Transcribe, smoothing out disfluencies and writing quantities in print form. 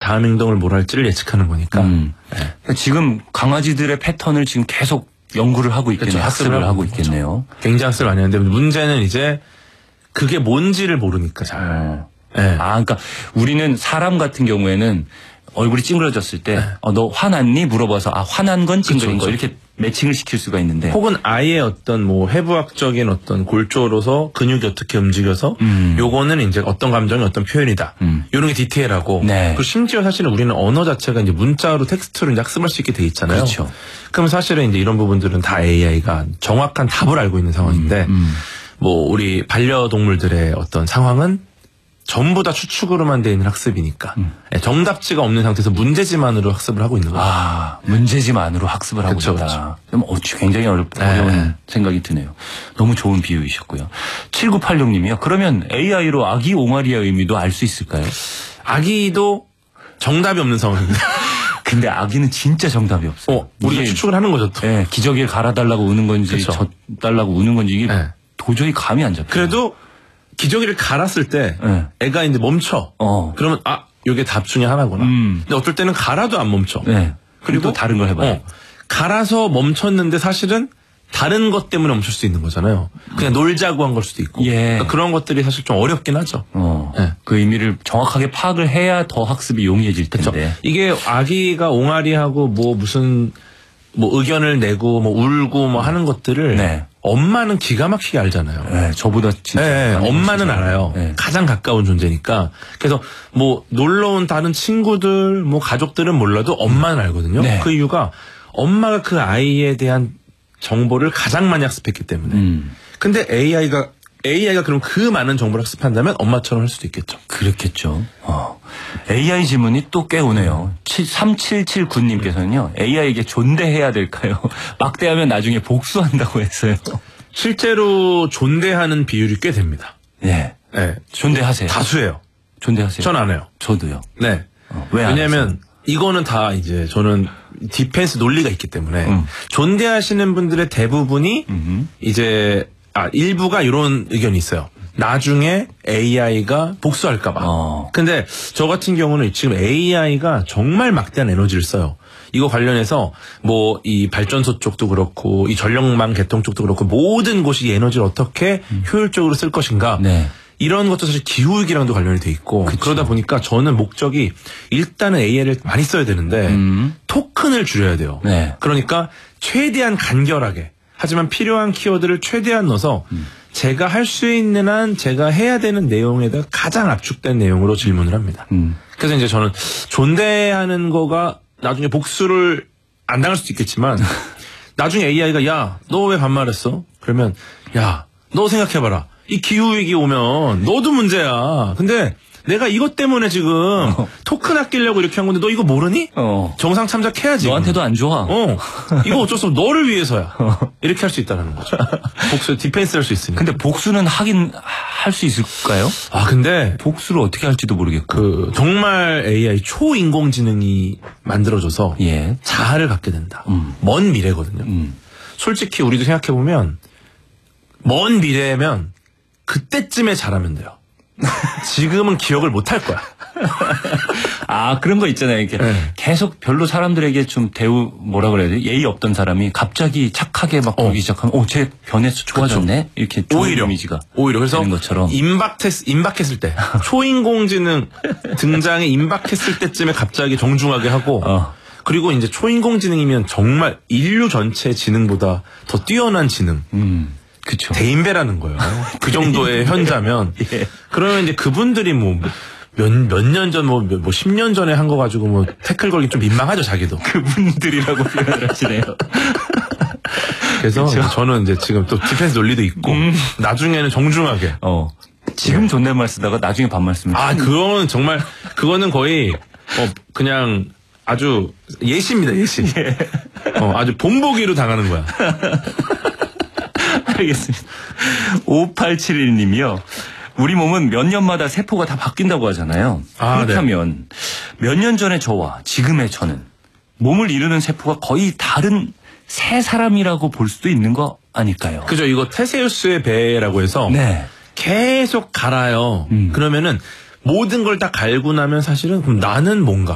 다음 행동을 뭘 할지를 예측하는 거니까. 네. 지금 강아지들의 패턴을 지금 계속 연구를 하고 있겠네요. 그렇죠. 학습을 하고 있겠네요. 굉장히 학습을 많이 하는데 문제는 이제 그게 뭔지를 모르니까 잘. 네. 그러니까 우리는 사람 같은 경우에는 얼굴이 찡그러졌을 때 너 화났니? 물어봐서 화난 건 찡그린 거 이렇게 매칭을 시킬 수가 있는데 혹은 아예 어떤 뭐 해부학적인 어떤 골조로서 근육이 어떻게 움직여서 요거는 이제 어떤 감정이 어떤 표현이다. 요런 게 디테일하고 네. 그리고 심지어 사실은 우리는 언어 자체가 이제 문자로 텍스트로 이제 학습할 수 있게 돼 있잖아요. 그렇죠. 그럼 사실은 이제 이런 부분들은 다 AI가 정확한 답을 알고 있는 상황인데 뭐 우리 반려동물들의 어떤 상황은 전부 다 추측으로만 돼 있는 학습이니까 정답지가 없는 상태에서 문제지만으로 학습을 하고 있는 거죠. 문제지만으로 학습을 하고 그쵸, 있다. 그럼 굉장히 어려운 생각이 드네요. 너무 좋은 비유이셨고요. 7986님이요. 그러면 AI로 아기 옹알이의 의미도 알 수 있을까요? 아기도 정답이 없는 상황입니다. 근데 아기는 진짜 정답이 없어요. 우리가 추측을 하는 거죠. 또. 네, 기저귀를 갈아달라고 우는 건지 그쵸. 젖달라고 우는 건지 이게 도저히 감이 안 잡혀요. 그래도 기저귀를 갈았을 때 애가 이제 멈춰. 그러면 이게 답 중에 하나구나. 근데 어떨 때는 갈아도 안 멈춰. 네. 그리고 또 다른 걸 해봐요. 갈아서 멈췄는데 사실은 다른 것 때문에 멈출 수 있는 거잖아요. 그냥 놀자고 한 걸 수도 있고. 그러니까 그런 것들이 사실 좀 어렵긴 하죠. 그 의미를 정확하게 파악을 해야 더 학습이 용이해질 텐데. 그쵸. 이게 아기가 옹알이하고 뭐 무슨 뭐 의견을 내고 뭐 울고 뭐 하는 것들을 엄마는 기가 막히게 알잖아요. 네, 저보다 진짜. 엄마는 알아요. 가장 가까운 존재니까. 그래서 뭐 놀러 온 다른 친구들, 뭐 가족들은 몰라도 엄마는 알거든요. 그 이유가 엄마가 그 아이에 대한 정보를 가장 많이 학습했기 때문에. 근데 AI가 그럼 그 많은 정보를 학습한다면 엄마처럼 할 수도 있겠죠. 그렇겠죠. AI 질문이 또 꽤 오네요. 3779님께서는요. AI에게 존대해야 될까요? 막대하면 나중에 복수한다고 했어요. 실제로 존대하는 비율이 꽤 됩니다. 네. 존대하세요. 다수예요. 존대하세요. 전 안 해요. 저도요. 네. 왜냐면 이거는 다 이제 저는 디펜스 논리가 있기 때문에 존대하시는 분들의 대부분이 이제 일부가 이런 의견이 있어요. 나중에 AI가 복수할까봐. 근데 저 같은 경우는 지금 AI가 정말 막대한 에너지를 써요. 이거 관련해서 뭐 이 발전소 쪽도 그렇고 이 전력망 개통 쪽도 그렇고 모든 곳이 이 에너지를 어떻게 효율적으로 쓸 것인가. 이런 것도 사실 기후위기랑도 관련이 돼 있고 그러다 보니까 저는 목적이 일단은 AI를 많이 써야 되는데 토큰을 줄여야 돼요. 그러니까 최대한 간결하게 하지만 필요한 키워드를 최대한 넣어서 제가 할 수 있는 한 제가 해야 되는 내용에다 가장 압축된 내용으로 질문을 합니다. 그래서 이제 저는 존대하는 거가 나중에 복수를 안 당할 수도 있겠지만 나중에 AI가 야, 너 왜 반말했어? 그러면 야, 너 생각해봐라. 이 기후위기 오면 너도 문제야. 근데 내가 이것 때문에 지금 토큰 아끼려고 이렇게 한 건데 너 이거 모르니? 정상 참작해야지. 너한테도 안 좋아. 이거 어쩔 수 없어. 너를 위해서야. 이렇게 할 수 있다는 거죠. 복수, 디펜스 할 수 있으니까. 근데 복수는 할 수 있을까요? 근데 복수를 어떻게 할지도 모르겠고. 정말 AI 초인공지능이 만들어져서 자아를 갖게 된다. 먼 미래거든요. 솔직히 우리도 생각해보면 먼 미래면 그때쯤에 잘하면 돼요. 지금은 기억을 못 할 거야. 그런 거 있잖아요. 이렇게 계속 별로 사람들에게 좀 뭐라 그래야 돼? 예의 없던 사람이 갑자기 착하게 막 보기 시작하면, 쟤 변해서 좋아졌네? 이렇게 좋은 이미지가. 오히려. 그래서 것처럼. 임박했을 때. 초인공지능 등장에 임박했을 때쯤에 갑자기 정중하게 하고, 그리고 이제 초인공지능이면 정말 인류 전체 지능보다 더 뛰어난 지능. 그쵸. 대인배라는 거예요. 그 정도의 현자면. 그러면 이제 그분들이 몇 년 전, 10년 전에 한 거 가지고 태클 걸기 좀 민망하죠, 자기도. 그분들이라고 표현을 하시네요. 그래서 저는 이제 지금 또 디펜스 논리도 있고, 나중에는 정중하게. 지금 존댓말 쓰다가 나중에 반말 쓰면. 그거는 거의, 그냥 아주 예시입니다, 예시. 아주 본보기로 당하는 거야. 알겠습니다. 5871님이요. 우리 몸은 몇 년마다 세포가 다 바뀐다고 하잖아요. 그렇다면 몇 년 전의 저와 지금의 저는 몸을 이루는 세포가 거의 다른 새 사람이라고 볼 수도 있는 거 아닐까요? 그죠. 이거 테세우스의 배라고 해서 계속 갈아요. 그러면은 모든 걸 다 갈고 나면 사실은 그럼 나는 뭔가